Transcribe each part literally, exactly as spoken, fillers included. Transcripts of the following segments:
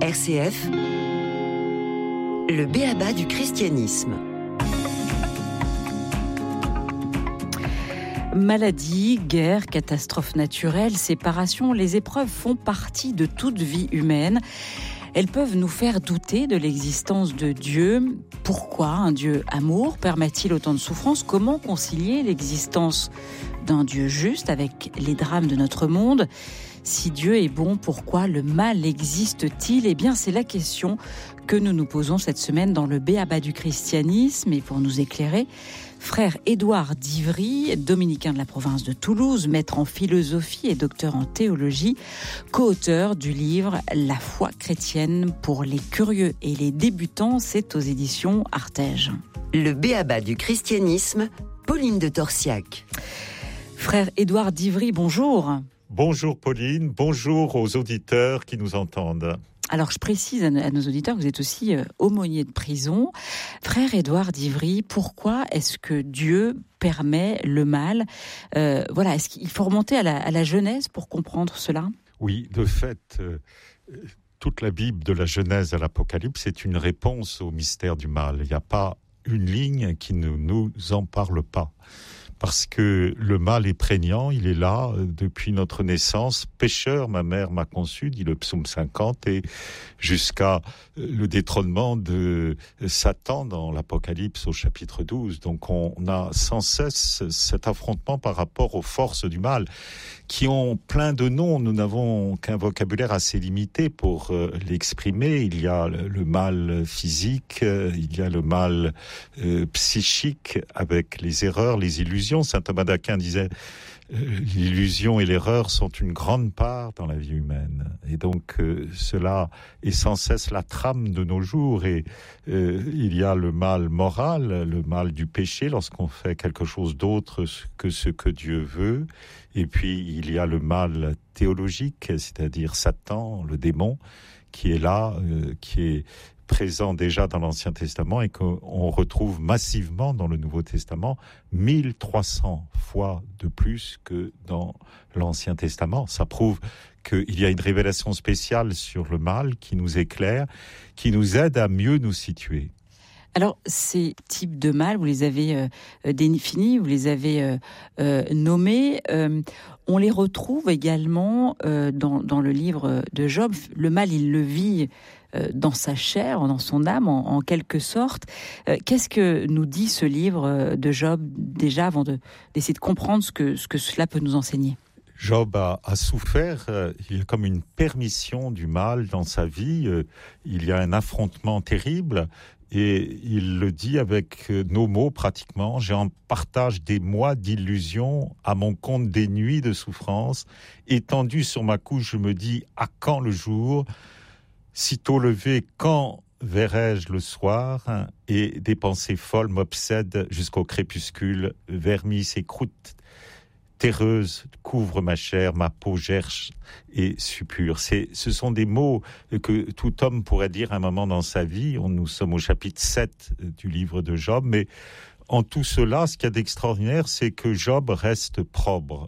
R C F, le b.a.-ba du christianisme. Maladie, guerre, catastrophes naturelles, séparation, les épreuves font partie de toute vie humaine. Elles peuvent nous faire douter de l'existence de Dieu. Pourquoi un Dieu amour permet-il autant de souffrances ? Comment concilier l'existence d'un Dieu juste avec les drames de notre monde ? Si Dieu est bon, pourquoi le mal existe-t-il ? Eh bien, c'est la question que nous nous posons cette semaine dans le b.a.-ba du christianisme. Et pour nous éclairer, frère Édouard d'Ivry, dominicain de la province de Toulouse, maître en philosophie et docteur en théologie, co-auteur du livre « La foi chrétienne pour les curieux et les débutants », c'est aux éditions Artege. Le b.a.-ba du christianisme, Pauline de Torsiac. Frère Édouard d'Ivry, bonjour. Bonjour Pauline, bonjour aux auditeurs qui nous entendent. Alors, je précise à nos auditeurs que vous êtes aussi euh, aumônier de prison. Frère Édouard d'Ivry, pourquoi est-ce que Dieu permet le mal ? euh, Voilà, est-ce qu'il faut remonter à la, à la Genèse pour comprendre cela ? Oui, de fait, euh, toute la Bible de la Genèse à l'Apocalypse, c'est une réponse au mystère du mal. Il n'y a pas une ligne qui ne nous en parle pas. Parce que le mal est prégnant, il est là depuis notre naissance. Pécheur, ma mère m'a conçu, dit le psaume cinquante, et jusqu'à le détrônement de Satan dans l'Apocalypse au chapitre douze. Donc on a sans cesse cet affrontement par rapport aux forces du mal, qui ont plein de noms. Nous n'avons qu'un vocabulaire assez limité pour l'exprimer. Il y a le mal physique, il y a le mal euh, psychique avec les erreurs, les illusions. Saint Thomas d'Aquin disait euh, l'illusion et l'erreur sont une grande part dans la vie humaine. Et donc euh, cela est sans cesse la trame de nos jours. Et euh, il y a le mal moral, le mal du péché lorsqu'on fait quelque chose d'autre que ce que Dieu veut. Et puis il y a le mal théologique, c'est-à-dire Satan, le démon, qui est là, euh, qui est présent déjà dans l'Ancien Testament et qu'on retrouve massivement dans le Nouveau Testament, mille trois cents fois de plus que dans l'Ancien Testament. Ça prouve qu'il y a une révélation spéciale sur le mal qui nous éclaire, qui nous aide à mieux nous situer. Alors, ces types de mal, vous les avez euh, définis, vous les avez euh, euh, nommés. Euh, on les retrouve également euh, dans, dans le livre de Job. Le mal, il le vit euh, dans sa chair, dans son âme, en, en quelque sorte. Euh, qu'est-ce que nous dit ce livre de Job, déjà, avant de, d'essayer de comprendre ce que, ce que cela peut nous enseigner ? Job a, a souffert, euh, il y a comme une permission du mal dans sa vie, euh, il y a un affrontement terrible. Et il le dit avec nos mots pratiquement, j'ai en partage des mois d'illusions, à mon compte des nuits de souffrance. Étendu sur ma couche, je me dis, à quand le jour ? Sitôt levé, quand verrai-je le soir ? Et des pensées folles m'obsèdent jusqu'au crépuscule, vermis et croûtes terreuse couvre ma chair, ma peau gerce et suppure. C'est, ce sont des mots que tout homme pourrait dire à un moment dans sa vie. On, nous sommes au chapitre sept du livre de Job, mais en tout cela, ce qu'il y a d'extraordinaire, c'est que Job reste probre.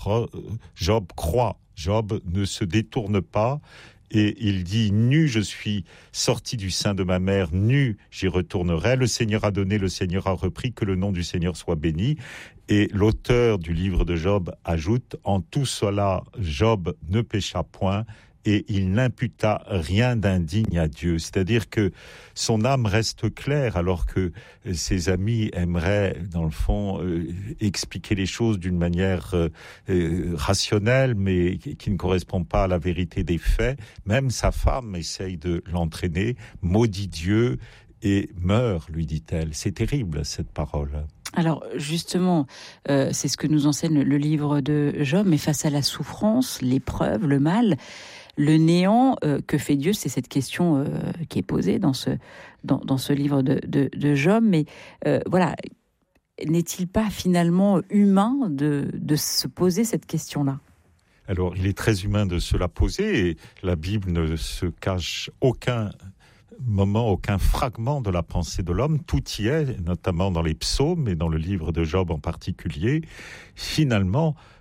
Job croit, Job ne se détourne pas. Et il dit, nu je suis sorti du sein de ma mère, nu j'y retournerai. Le Seigneur a donné, le Seigneur a repris, que le nom du Seigneur soit béni. Et l'auteur du livre de Job ajoute, en tout cela, Job ne pécha point et il n'imputa rien d'indigne à Dieu. C'est-à-dire que son âme reste claire alors que ses amis aimeraient, dans le fond, euh, expliquer les choses d'une manière euh, euh, rationnelle, mais qui ne correspond pas à la vérité des faits. Même sa femme essaye de l'entraîner, maudit Dieu et meurt, lui dit-elle. C'est terrible, cette parole. Alors justement, euh, c'est ce que nous enseigne le livre de Job, mais face à la souffrance, l'épreuve, le mal, le néant, euh, que fait Dieu ? C'est cette question euh, qui est posée dans ce, dans, dans ce livre de, de, de Job. Mais euh, voilà, n'est-il pas finalement humain de, de se poser cette question-là ? Alors, il est très humain de se la poser et la Bible ne se cache aucun moment, aucun fragment de la pensée de l'homme. Tout y est, notamment dans les psaumes et dans le livre de Job en particulier. Finalement,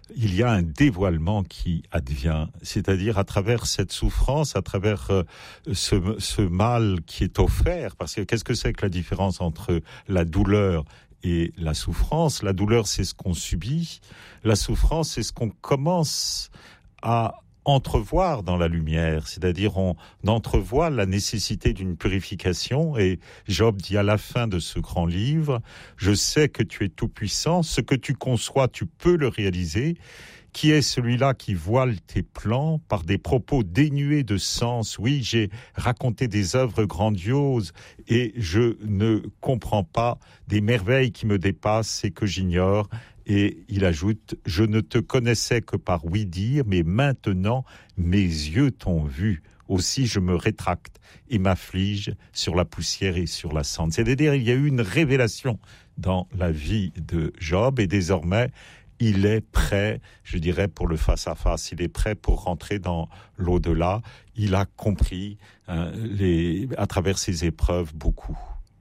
il y a un dévoilement qui advient, c'est-à-dire à travers cette souffrance, à travers euh, ce, ce mal qui est offert, parce que qu'est-ce que c'est que la différence entre la douleur et la souffrance? La douleur, c'est ce qu'on subit, la souffrance, c'est ce qu'on commence à entrevoir dans la lumière, c'est-à-dire on entrevoit la nécessité d'une purification, et Job dit à la fin de ce grand livre, je sais que tu es tout-puissant, ce que tu conçois, tu peux le réaliser. Qui est celui-là qui voile tes plans par des propos dénués de sens? Oui, j'ai raconté des œuvres grandioses et je ne comprends pas des merveilles qui me dépassent et que j'ignore. Et il ajoute, je ne te connaissais que par ouï-dire, mais maintenant mes yeux t'ont vu. Aussi je me rétracte et m'afflige sur la poussière et sur la cendre. C'est-à-dire, il y a eu une révélation dans la vie de Job, et désormais, il est prêt, je dirais, pour le face-à-face. Il est prêt pour rentrer dans l'au-delà. Il a compris hein, les, à travers ses épreuves beaucoup.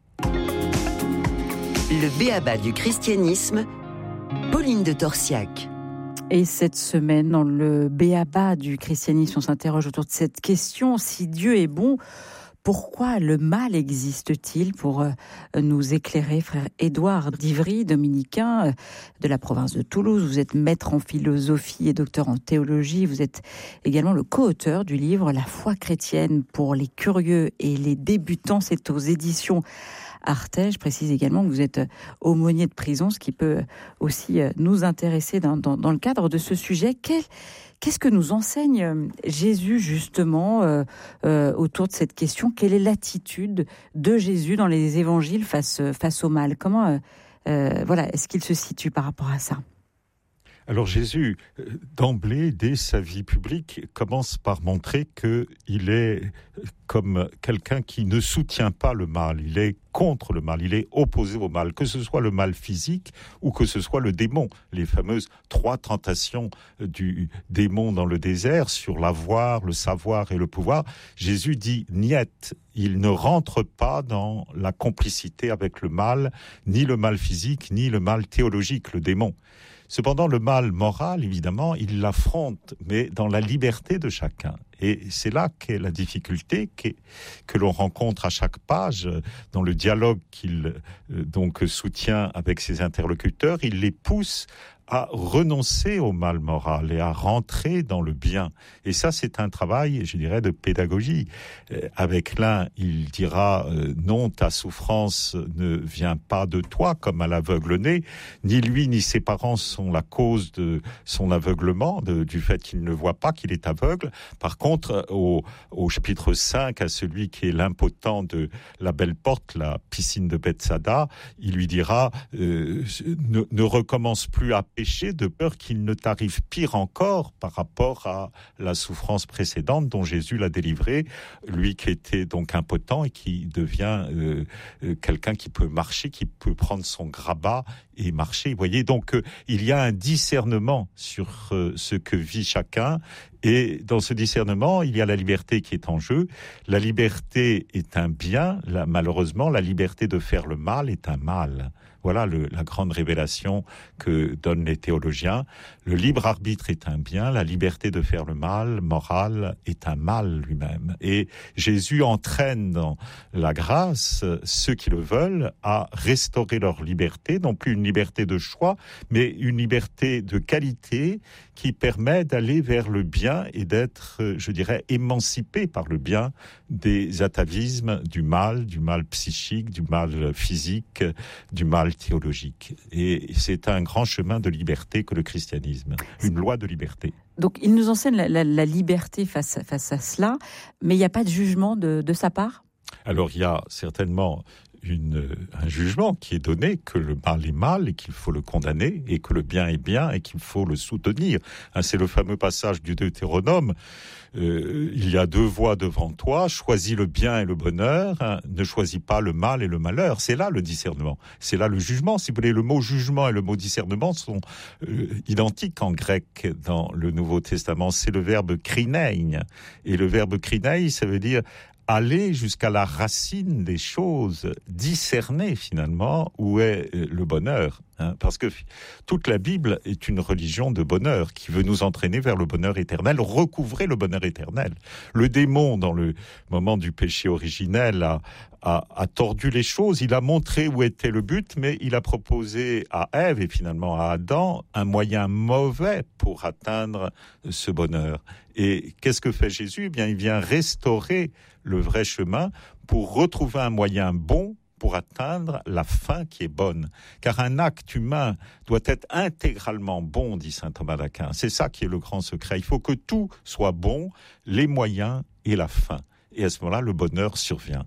Le b.a.-ba du christianisme, Pauline de Torsiac. Et cette semaine, dans le b.a.-ba du christianisme, on s'interroge autour de cette question, si Dieu est bon, pourquoi le mal existe-t-il? Pour nous éclairer, frère Édouard d'Ivry, dominicain de la province de Toulouse. Vous êtes maître en philosophie et docteur en théologie. Vous êtes également le co-auteur du livre La foi chrétienne pour les curieux et les débutants. C'est aux éditions Artege. Je précise également que vous êtes aumônier de prison, ce qui peut aussi nous intéresser dans, dans, dans le cadre de ce sujet. Quel Qu'est-ce que nous enseigne Jésus justement euh, euh, autour de cette question? Quelle est l'attitude de Jésus dans les évangiles face, face au mal? Comment euh, euh, voilà, est-ce qu'il se situe par rapport à ça? Alors Jésus, d'emblée, dès sa vie publique, commence par montrer qu'il est comme quelqu'un qui ne soutient pas le mal, il est contre le mal, il est opposé au mal, que ce soit le mal physique ou que ce soit le démon. Les fameuses trois tentations du démon dans le désert sur l'avoir, le savoir et le pouvoir. Jésus dit niet, il ne rentre pas dans la complicité avec le mal, ni le mal physique, ni le mal théologique, le démon. Cependant, le mal moral, évidemment, il l'affronte, mais dans la liberté de chacun. Et c'est là qu'est la difficulté qu'est, que l'on rencontre à chaque page dans le dialogue qu'il euh, donc soutient avec ses interlocuteurs. Il les pousse à renoncer au mal moral et à rentrer dans le bien. Et ça, c'est un travail, je dirais, de pédagogie. Euh, avec l'un, il dira euh, non, ta souffrance ne vient pas de toi, comme à l'aveugle-né. Ni lui ni ses parents sont la cause de son aveuglement, de, du fait qu'il ne voit pas, qu'il est aveugle. Par contre, au, au chapitre cinq, à celui qui est l'impotent de la belle porte, la piscine de Bethsada, il lui dira euh, ne, ne recommence plus à péché, de peur qu'il ne t'arrive pire encore par rapport à la souffrance précédente dont Jésus l'a délivré, lui qui était donc impotent et qui devient euh, euh, quelqu'un qui peut marcher, qui peut prendre son grabat et marcher. Vous voyez, donc euh, il y a un discernement sur euh, ce que vit chacun, et dans ce discernement, il y a la liberté qui est en jeu. La liberté est un bien, la, malheureusement, la liberté de faire le mal est un mal. Voilà le, la grande révélation que donnent les théologiens. Le libre arbitre est un bien, la liberté de faire le mal, moral, est un mal lui-même. Et Jésus entraîne dans la grâce ceux qui le veulent à restaurer leur liberté, non plus une liberté de choix, mais une liberté de qualité qui permet d'aller vers le bien et d'être, je dirais, émancipé par le bien des atavismes du mal, du mal psychique, du mal physique, du mal théologique. Et c'est un grand chemin de liberté que le christianisme, une loi de liberté. Donc il nous enseigne la, la, la liberté face, face à cela, mais il n'y a pas de jugement de, de sa part? Alors il y a certainement Une, un jugement qui est donné, que le mal est mal et qu'il faut le condamner, et que le bien est bien et qu'il faut le soutenir. Hein, c'est le fameux passage du Deutéronome. Euh, il y a deux voies devant toi, choisis le bien et le bonheur, hein, ne choisis pas le mal et le malheur. C'est là le discernement, c'est là le jugement. Si vous voulez, le mot jugement et le mot discernement sont euh, identiques en grec dans le Nouveau Testament. C'est le verbe krinein, et le verbe krinein, ça veut dire aller jusqu'à la racine des choses, discerner finalement où est le bonheur. Hein, parce que toute la Bible est une religion de bonheur qui veut nous entraîner vers le bonheur éternel, recouvrer le bonheur éternel. Le démon, dans le moment du péché originel, a, a, a tordu les choses. Il a montré où était le but, mais il a proposé à Ève et finalement à Adam un moyen mauvais pour atteindre ce bonheur. Et qu'est-ce que fait Jésus ? Eh bien, il vient restaurer le vrai chemin pour retrouver un moyen bon pour atteindre la fin qui est bonne. Car un acte humain doit être intégralement bon, dit saint Thomas d'Aquin. C'est ça qui est le grand secret. Il faut que tout soit bon, les moyens et la fin. Et à ce moment-là, le bonheur survient.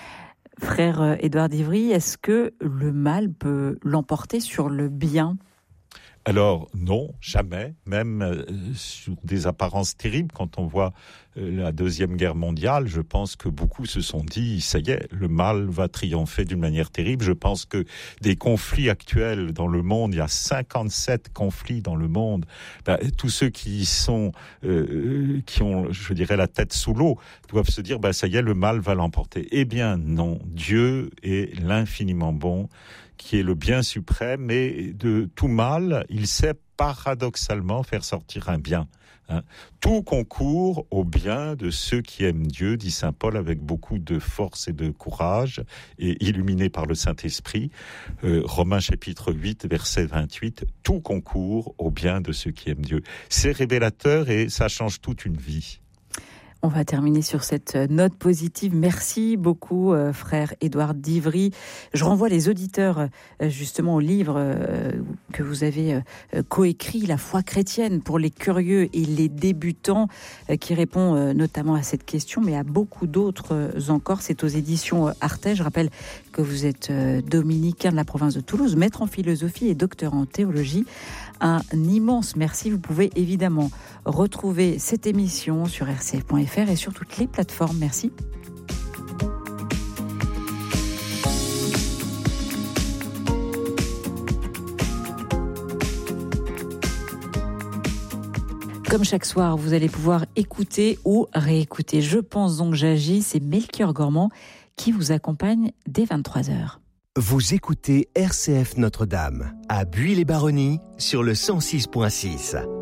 Frère Édouard d'Ivry, est-ce que le mal peut l'emporter sur le bien ? Alors non, jamais, même euh, sur des apparences terribles. Quand on voit euh, la Deuxième Guerre mondiale, je pense que beaucoup se sont dit, ça y est, le mal va triompher d'une manière terrible. Je pense que des conflits actuels dans le monde, il y a cinquante-sept conflits dans le monde, ben, tous ceux qui sont, euh, qui ont, je dirais, la tête sous l'eau, doivent se dire, ben, ça y est, le mal va l'emporter. Eh bien non, Dieu est l'infiniment bon, qui est le bien suprême, et de tout mal, il sait paradoxalement faire sortir un bien. Hein. Tout concourt au bien de ceux qui aiment Dieu, dit saint Paul avec beaucoup de force et de courage, et illuminé par le Saint-Esprit. Euh, Romains chapitre huit, verset vingt-huit, tout concourt au bien de ceux qui aiment Dieu. C'est révélateur et ça change toute une vie. On va terminer sur cette note positive. Merci beaucoup, euh, frère Édouard d'Ivry. Je renvoie les auditeurs euh, justement au livre euh, que vous avez euh, coécrit, La foi chrétienne pour les curieux et les débutants, euh, qui répond euh, notamment à cette question, mais à beaucoup d'autres euh, encore. C'est aux éditions euh, Artege. Je rappelle que vous êtes euh, dominicain de la province de Toulouse, maître en philosophie et docteur en théologie. Un immense merci. Vous pouvez évidemment retrouver cette émission sur r c f point f r et sur toutes les plateformes. Merci. Comme chaque soir, vous allez pouvoir écouter ou réécouter Je pense donc j'agis. C'est Melchior Gormand qui vous accompagne dès vingt-trois heures. Vous écoutez R C F Notre-Dame à Buis-les-Baronnies sur le cent six point six.